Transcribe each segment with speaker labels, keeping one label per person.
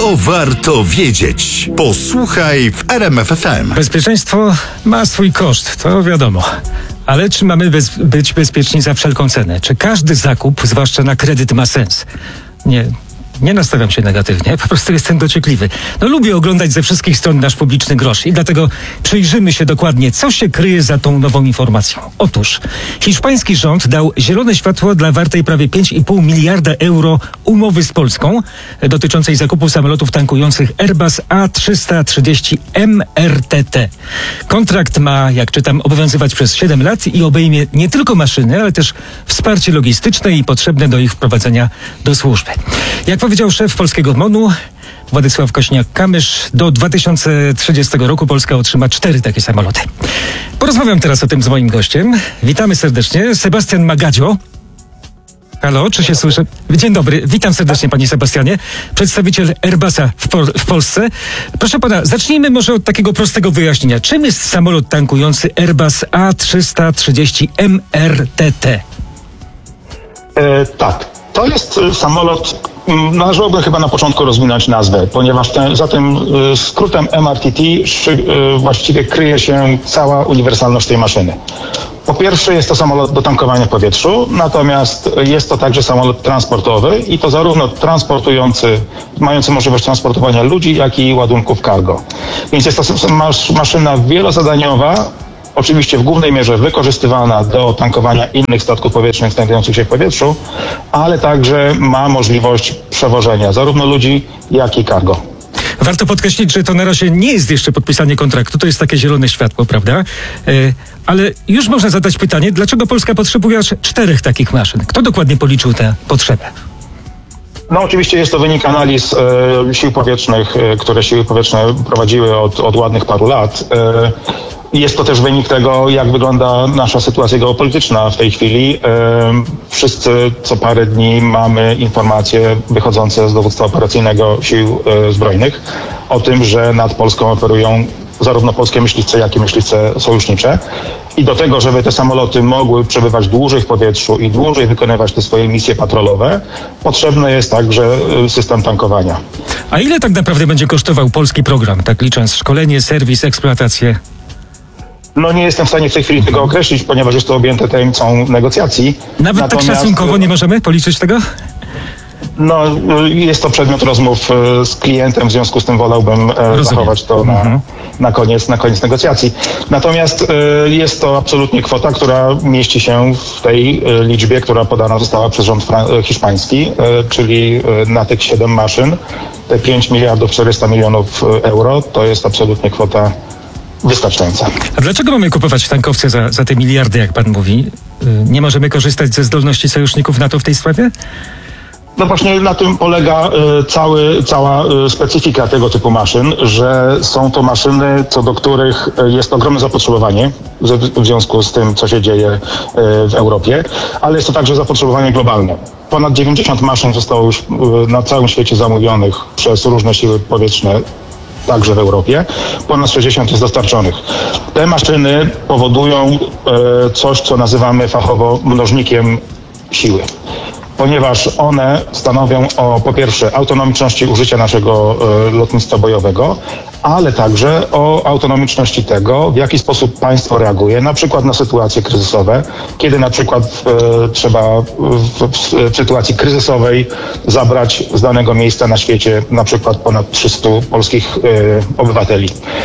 Speaker 1: To warto wiedzieć. Posłuchaj w RMF FM.
Speaker 2: Bezpieczeństwo ma swój koszt, to wiadomo. Ale czy mamy być bezpieczni za wszelką cenę? Czy każdy zakup, zwłaszcza na kredyt, ma sens? Nie nastawiam się negatywnie, po prostu jestem dociekliwy. Lubię oglądać ze wszystkich stron nasz publiczny grosz i dlatego przyjrzymy się dokładnie, co się kryje za tą nową informacją. Otóż hiszpański rząd dał zielone światło dla wartej prawie 5,5 miliarda euro umowy z Polską dotyczącej zakupu samolotów tankujących Airbus A330 MRTT. Kontrakt ma, jak czytam, obowiązywać przez 7 lat i obejmie nie tylko maszyny, ale też wsparcie logistyczne i potrzebne do ich wprowadzenia do służby. Jak powiedział szef polskiego MON-u Władysław Kośniak-Kamysz, do 2030 roku Polska otrzyma 4 takie samoloty. Porozmawiam teraz o tym z moim gościem. Witamy serdecznie. Sebastian Magadzio. Halo, czy się słyszę? Dzień dobry, witam serdecznie panie Sebastianie, przedstawiciel Airbusa w Polsce. Proszę pana, zacznijmy może od takiego prostego wyjaśnienia. Czym jest samolot tankujący Airbus A330 MRTT?
Speaker 3: Tak, to jest samolot, należałoby chyba na początku rozwinąć nazwę, ponieważ za tym skrótem MRTT właściwie kryje się cała uniwersalność tej maszyny. Po pierwsze jest to samolot do tankowania w powietrzu, natomiast jest to także samolot transportowy i to zarówno transportujący, mający możliwość transportowania ludzi, jak i ładunków cargo. Więc jest to maszyna wielozadaniowa, oczywiście w głównej mierze wykorzystywana do tankowania innych statków powietrznych znajdujących się w powietrzu, ale także ma możliwość przewożenia zarówno ludzi, jak i cargo.
Speaker 2: Warto podkreślić, że to na razie nie jest jeszcze podpisanie kontraktu, to jest takie zielone światło, prawda? Ale już można zadać pytanie, dlaczego Polska potrzebuje aż 4 takich maszyn? Kto dokładnie policzył tę potrzebę?
Speaker 3: Oczywiście jest to wynik analiz sił powietrznych, które siły powietrzne prowadziły od ładnych paru lat. Jest to też wynik tego, jak wygląda nasza sytuacja geopolityczna w tej chwili. Wszyscy co parę dni mamy informacje wychodzące z dowództwa operacyjnego sił zbrojnych o tym, że nad Polską operują zarówno polskie myśliwce, jak i myśliwce sojusznicze. I do tego, żeby te samoloty mogły przebywać dłużej w powietrzu i dłużej wykonywać te swoje misje patrolowe, potrzebny jest także system tankowania.
Speaker 2: A ile tak naprawdę będzie kosztował polski program, tak licząc szkolenie, serwis, eksploatację?
Speaker 3: Nie jestem w stanie w tej chwili tego określić, ponieważ jest to objęte tajemnicą negocjacji.
Speaker 2: Nawet tak szacunkowo nie możemy policzyć tego?
Speaker 3: Jest to przedmiot rozmów z klientem, w związku z tym wolałbym zachować to na koniec negocjacji. Natomiast jest to absolutnie kwota, która mieści się w tej liczbie, która podana została przez rząd hiszpański, czyli na tych 7 maszyn, te 5 miliardów 400 milionów euro, to jest absolutnie kwota wystarczająca.
Speaker 2: A dlaczego mamy kupować tankowce za te miliardy, jak pan mówi? Nie możemy korzystać ze zdolności sojuszników NATO w tej sprawie?
Speaker 3: Właśnie na tym polega cała specyfika tego typu maszyn, że są to maszyny, co do których jest ogromne zapotrzebowanie w związku z tym, co się dzieje w Europie, ale jest to także zapotrzebowanie globalne. Ponad 90 maszyn zostało już na całym świecie zamówionych przez różne siły powietrzne, także w Europie. Ponad 60 jest dostarczonych. Te maszyny powodują coś, co nazywamy fachowo mnożnikiem siły, ponieważ one stanowią o, po pierwsze, autonomiczności użycia naszego lotnictwa bojowego, ale także o autonomiczności tego, w jaki sposób państwo reaguje, na przykład na sytuacje kryzysowe, kiedy na przykład trzeba w sytuacji kryzysowej zabrać z danego miejsca na świecie na przykład ponad 300 polskich obywateli.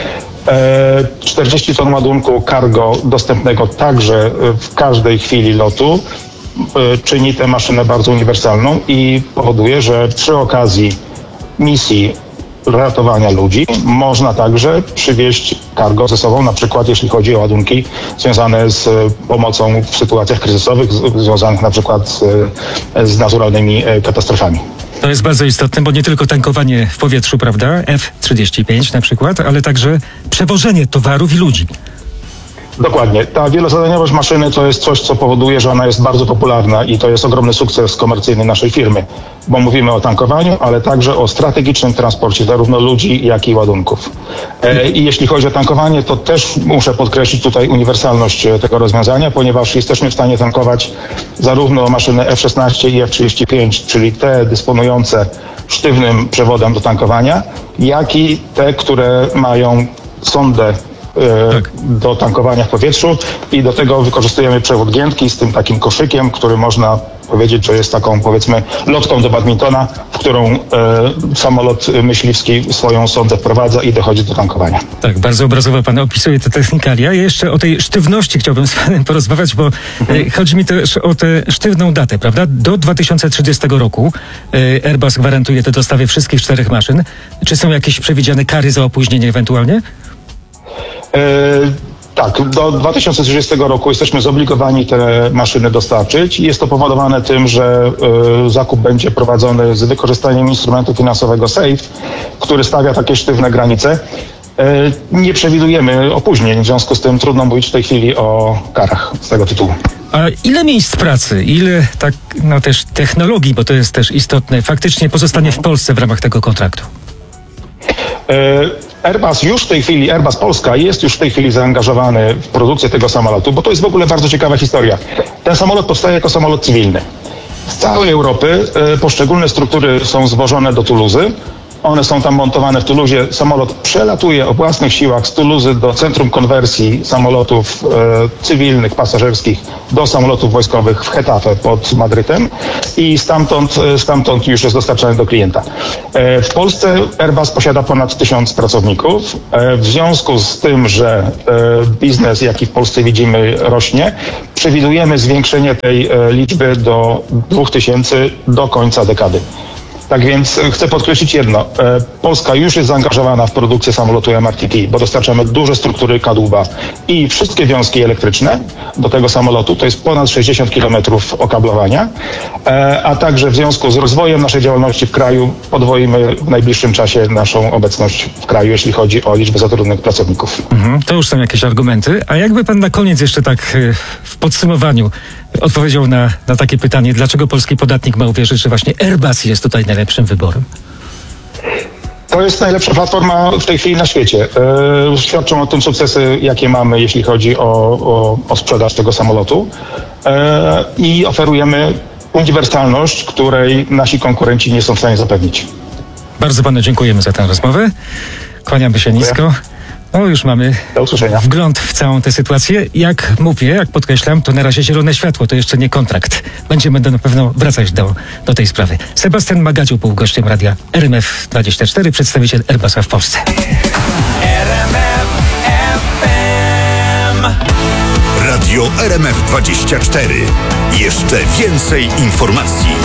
Speaker 3: 40 ton ładunku cargo dostępnego także w każdej chwili lotu czyni tę maszynę bardzo uniwersalną i powoduje, że przy okazji misji ratowania ludzi można także przywieźć cargo ze sobą, na przykład jeśli chodzi o ładunki związane z pomocą w sytuacjach kryzysowych, związanych na przykład z naturalnymi katastrofami.
Speaker 2: To jest bardzo istotne, bo nie tylko tankowanie w powietrzu, prawda, F-35 na przykład, ale także przewożenie towarów i ludzi.
Speaker 3: Dokładnie. Ta wielozadaniowość maszyny to jest coś, co powoduje, że ona jest bardzo popularna i to jest ogromny sukces komercyjny naszej firmy, bo mówimy o tankowaniu, ale także o strategicznym transporcie zarówno ludzi, jak i ładunków. I jeśli chodzi o tankowanie, to też muszę podkreślić tutaj uniwersalność tego rozwiązania, ponieważ jesteśmy w stanie tankować zarówno maszyny F-16 i F-35, czyli te dysponujące sztywnym przewodem do tankowania, jak i te, które mają sondę do tankowania w powietrzu i do tego wykorzystujemy przewód giętki z tym takim koszykiem, który można powiedzieć, że jest taką, powiedzmy, lotką do badmintona, w którą samolot myśliwski swoją sondę wprowadza i dochodzi do tankowania.
Speaker 2: Tak, bardzo obrazowo pan opisuje te technikalia. Ja jeszcze o tej sztywności chciałbym z panem porozmawiać, bo chodzi mi też o tę sztywną datę, prawda? Do 2030 roku Airbus gwarantuje te dostawy wszystkich 4 maszyn. Czy są jakieś przewidziane kary za opóźnienie ewentualnie?
Speaker 3: Tak, do 2030 roku jesteśmy zobligowani te maszyny dostarczyć. Jest to powodowane tym, że zakup będzie prowadzony z wykorzystaniem instrumentu finansowego SAFE, który stawia takie sztywne granice. Nie przewidujemy opóźnień, w związku z tym trudno mówić w tej chwili o karach z tego tytułu.
Speaker 2: A ile miejsc pracy, ile też technologii, bo to jest też istotne, faktycznie pozostanie w Polsce w ramach tego kontraktu? Airbus Polska jest już w tej chwili zaangażowany w produkcję tego samolotu, bo to jest w ogóle bardzo ciekawa historia. Ten samolot powstaje jako samolot cywilny. Z całej Europy poszczególne struktury są zwożone do Toulouse. One są tam montowane w Toulouse. Samolot przelatuje o własnych siłach z Toulouse do centrum konwersji samolotów cywilnych, pasażerskich do samolotów wojskowych w Getafe pod Madrytem i stamtąd już jest dostarczany do klienta. W Polsce Airbus posiada ponad 1000 pracowników. W związku z tym, że biznes, jaki w Polsce widzimy, rośnie, przewidujemy zwiększenie tej liczby do 2000 do końca dekady. Tak więc chcę podkreślić jedno. Polska już jest zaangażowana w produkcję samolotu MRTT, bo dostarczamy duże struktury kadłuba i wszystkie wiązki elektryczne do tego samolotu. To jest ponad 60 km okablowania, a także w związku z rozwojem naszej działalności w kraju podwoimy w najbliższym czasie naszą obecność w kraju, jeśli chodzi o liczbę zatrudnionych pracowników. To już są jakieś argumenty. A jakby pan na koniec jeszcze tak w podsumowaniu odpowiedział na takie pytanie, dlaczego polski podatnik ma uwierzyć, że właśnie Airbus jest tutaj najlepszym wyborem?
Speaker 3: To jest najlepsza platforma w tej chwili na świecie. Świadczą o tym sukcesy, jakie mamy, jeśli chodzi o sprzedaż tego samolotu. I oferujemy uniwersalność, której nasi konkurenci nie są w stanie zapewnić.
Speaker 2: Bardzo panu dziękujemy za tę rozmowę. Kłaniamy się nisko. No już mamy wgląd w całą tę sytuację. Jak mówię, jak podkreślam, to na razie zielone światło, to jeszcze nie kontrakt. Będziemy na pewno wracać do tej sprawy. Sebastian Magadził był gościem radia RMF24, przedstawiciel Airbusa w Polsce.
Speaker 1: RMF FM. Radio RMF24. Jeszcze więcej informacji.